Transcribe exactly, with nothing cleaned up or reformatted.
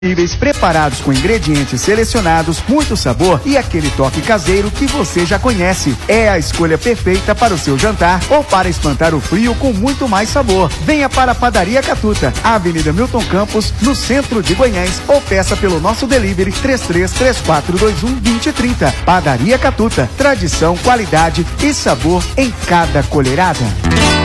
Preparados com ingredientes selecionados, muito sabor e aquele toque caseiro que você já conhece. É a escolha perfeita para o seu jantar ou para espantar o frio com muito mais sabor. Venha para a Padaria Catuta, Avenida Milton Campos, no centro de Goiânia, ou peça pelo nosso delivery três três três quatro dois um dois zero três zero. Padaria Catuta, tradição, qualidade e sabor em cada colherada.